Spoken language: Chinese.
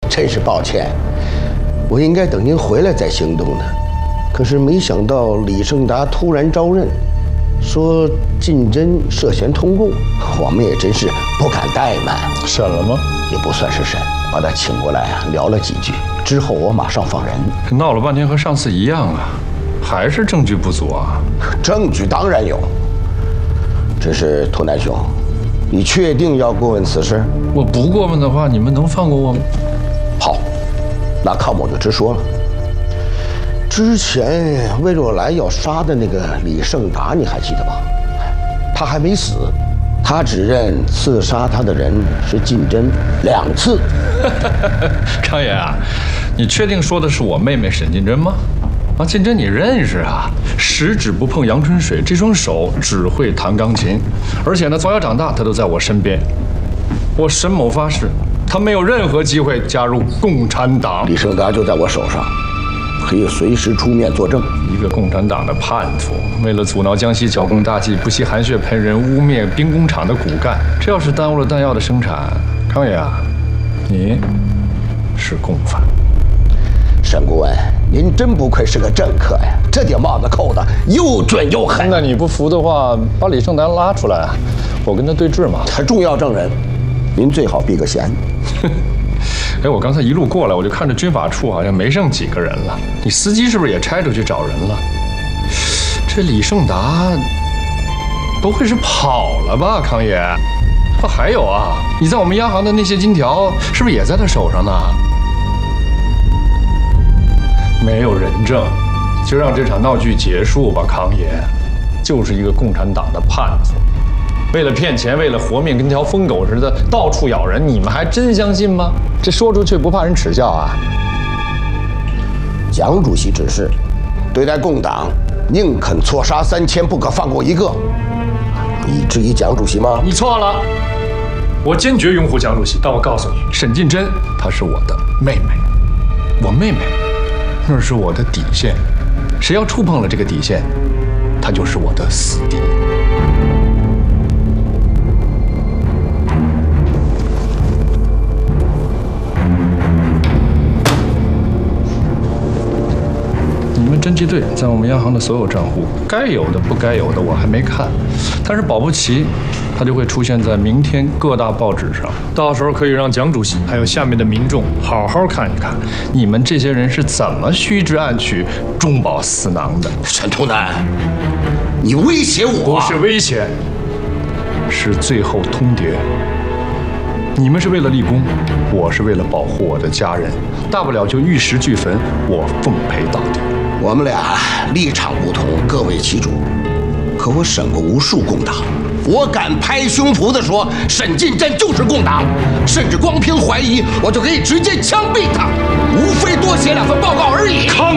真是抱歉，我应该等您回来再行动的。可是没想到李胜达突然招认，说靳真涉嫌通共，我们也真是不敢怠慢。 审了吗？ 也不算是审，把他请过来啊，聊了几句，之后我马上放人。 闹了半天和上次一样啊，还是证据不足啊。 证据当然有，只是图南兄，你确定要过问此事？ 我不过问的话，你们能放过我吗？ 好，那靠我就直说了。之前魏若来要杀的那个李胜达，你还记得吧？他还没死，他只认刺杀他的人是靳真2次。 康爷啊，你确定说的是我妹妹沈靳真吗？啊，靳真你认识啊？十指不碰阳春水，这双手只会弹钢琴，而且呢，从小长大她都在我身边。我沈某发誓，她没有任何机会加入共产党。 李胜达就在我手上，可以随时出面作证。 一个共产党的叛徒，为了阻挠江西剿共大计，不惜含血喷人，污蔑兵工厂的骨干。这要是耽误了弹药的生产，康爷啊，你是共犯。 沈顾问，您真不愧是个政客呀，这顶帽子扣的又准又狠。 那你不服的话，把李胜达拉出来，我跟他对质嘛。 他重要证人，您最好避个嫌。 哎，我刚才一路过来，我就看着军法处好像没剩几个人了。你司机是不是也拆出去找人了？这李胜达不会是跑了吧，康爷？还有啊，你在我们央行的那些金条，是不是也在他手上呢？没有人证，就让这场闹剧结束吧，康爷。就是一个共产党的叛徒，为了骗钱，为了活命，跟条疯狗似的到处咬人，你们还真相信吗？这说出去不怕人耻笑啊？ 蒋主席指示，对待共党，宁肯错杀3000，不可放过一个。你质疑蒋主席吗？ 你错了，我坚决拥护蒋主席。但我告诉你，沈靳真她是我的妹妹，我妹妹那是我的底线，谁要触碰了这个底线，她就是我的死敌。你们侦缉队在我们央行的所有账户，该有的不该有的我还没看，但是保不齐它就会出现在明天各大报纸上，到时候可以让蒋主席还有下面的民众好好看一看，你们这些人是怎么虚掷暗取、中饱私囊的。 沈图南，你威胁我？ 不是威胁，是最后通牒。你们是为了立功，我是为了保护我的家人，大不了就玉石俱焚，我奉陪到底。 我们俩立场不同，各为其主。可我审过无数共党，我敢拍胸脯地说，沈靳真就是共党，甚至光凭怀疑，我就可以直接枪毙他，无非多写2份报告而已。